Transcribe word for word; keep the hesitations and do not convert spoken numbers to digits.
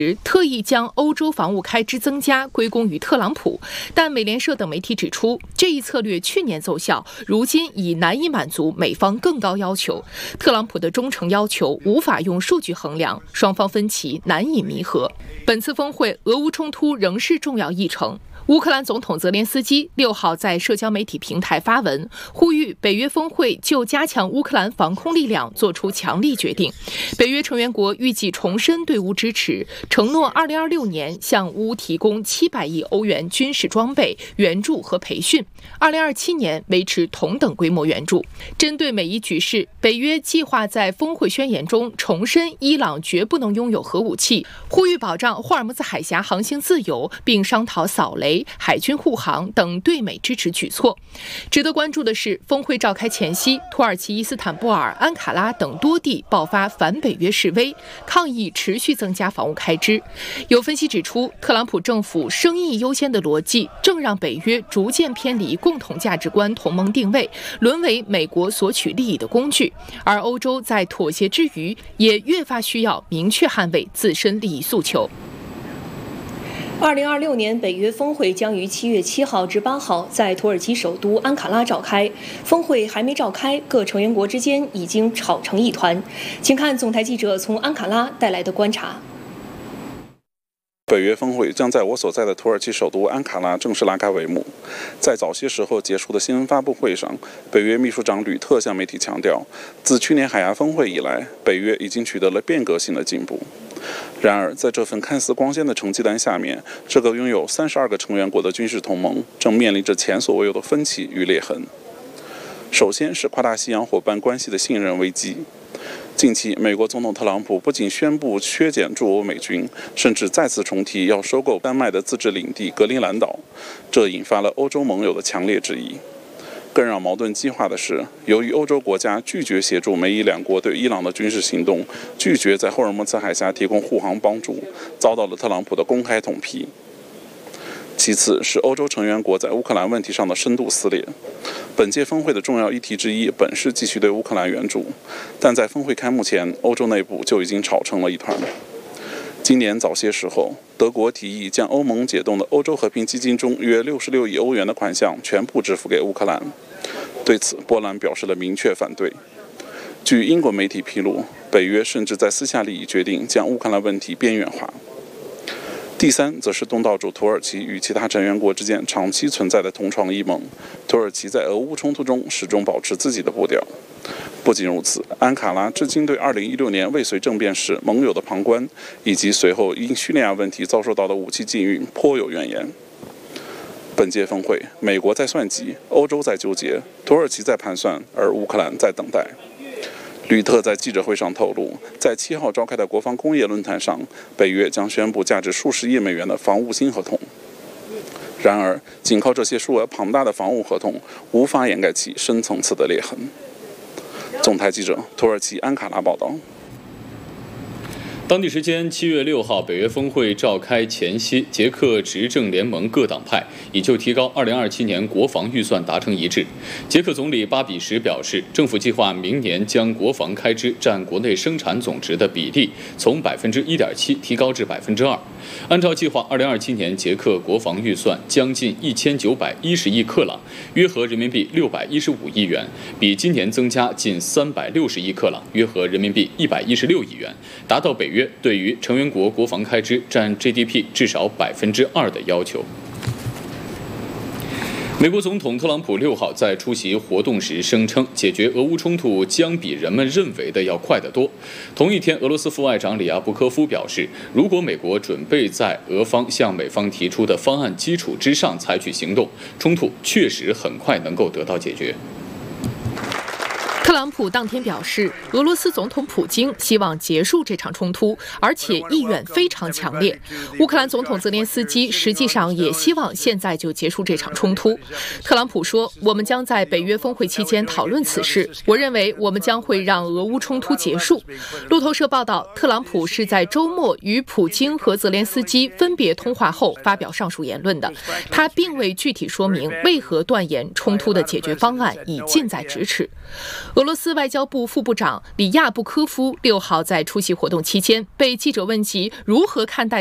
特意将欧洲防务开支增加归功于特朗普，但美联社等媒体指出，这一策略去年奏效，如今已难以满足美方更高要求。特朗普的忠诚要求无法用数据衡量，双方分歧难以弥合。本次峰会，俄乌冲突仍是重要议程。乌克兰总统泽连斯基六号在社交媒体平台发文，呼吁北约峰会就加强乌克兰防空力量做出强力决定。北约成员国预计重申对乌支持，承诺二零二六年向乌提供七百亿欧元军事装备援助和培训，二零二七年维持同等规模援助。针对美伊局势，北约计划在峰会宣言中重申伊朗绝不能拥有核武器，呼吁保障霍尔木兹海峡航行自由，并商讨扫雷、海军护航等对美支持举措。值得关注的是，峰会召开前夕，土耳其伊斯坦布尔、安卡拉等多地爆发反北约示威，抗议持续增加防务开支。有分析指出，特朗普政府生意优先的逻辑正让北约逐渐偏离共同价值观同盟定位，沦为美国索取利益的工具。而欧洲在妥协之余，也越发需要明确捍卫自身利益诉求。 二零二六年北约峰会将于七月七号至八号在土耳其首都安卡拉召开。峰会还没召开，各成员国之间已经吵成一团。请看总台记者从安卡拉带来的观察。 北约峰会将在我所在的土耳其首都安卡拉正式拉开帷幕。在早些时候结束的新闻发布会上，北约秘书长吕特向媒体强调，自去年海牙峰会以来，北约已经取得了变革性的进步。然而，在这份看似光鲜的成绩单下面，这个拥有三十二个成员国的军事同盟正面临着前所未有的分歧与裂痕。首先是跨大西洋伙伴关系的信任危机。近期，美国总统特朗普不仅宣布削减驻欧美军，甚至再次重提要收购丹麦的自治领地格陵兰岛，这引发了欧洲盟友的强烈质疑。更让矛盾激化的是，由于欧洲国家拒绝协助美伊两国对伊朗的军事行动，拒绝在霍尔木兹海峡提供护航帮助，遭到了特朗普的公开痛批。其次是欧洲成员国在乌克兰问题上的深度撕裂。本届峰会的重要议题之一本是继续对乌克兰援助，但在峰会开幕前，欧洲内部就已经吵成了一团。今年早些时候，德国提议将欧盟解冻的欧洲和平基金中约六十六亿欧元的款项全部支付给乌克兰。对此，波兰表示了明确反对。据英国媒体披露，北约甚至在私下里决定将乌克兰问题边缘化。第三，则是东道主土耳其与其他成员国之间长期存在的同床异梦。土耳其在俄乌冲突中始终保持自己的步调。不仅如此，安卡拉至今对二零一六年未遂政变时盟友的旁观，以及随后因叙利亚问题遭受到的武器禁运颇有怨言。本届峰会，美国在算计，欧洲在纠结，土耳其在盘算，而乌克兰在等待。吕特在记者会上透露，在七号召开的国防工业论坛上，北约将宣布价值数十亿美元的防务新合同。然而，仅靠这些数额庞大的防务合同，无法掩盖其深层次的裂痕。总台记者土耳其安卡拉报道。 当地时间七月六号，北约峰会召开前夕，捷克执政联盟各党派已就提高二零二七年国防预算达成一致。捷克总理巴比什表示，政府计划明年将国防开支占国内生产总值的比例从百分之一点七提高至百分之二。按照计划，二零二七年捷克国防预算将近一千九百一十亿克朗，约合人民币六百一十五亿元，比今年增加近三百六十亿克朗，约合人民币一百一十六亿元，达到北约对于成员国国防开支占 G D P 至少百分之二的要求。美国总统特朗普六号在出席活动时声称，解决俄乌冲突将比人们认为的要快得多。同一天，俄罗斯副外长里亚布科夫表示，如果美国准备在俄方向美方提出的方案基础之上采取行动，冲突确实很快能够得到解决。 特朗普当天表示，俄罗斯总统普京希望结束这场冲突，而且意愿非常强烈。乌克兰总统泽连斯基实际上也希望现在就结束这场冲突。特朗普说，我们将在北约峰会期间讨论此事，我认为我们将会让俄乌冲突结束。路透社报道，特朗普是在周末与普京和泽连斯基分别通话后发表上述言论的，他并未具体说明为何断言冲突的解决方案已近在咫尺。俄俄罗斯外交部副部长里亚布科夫六号在出席活动期间被记者问及如何看待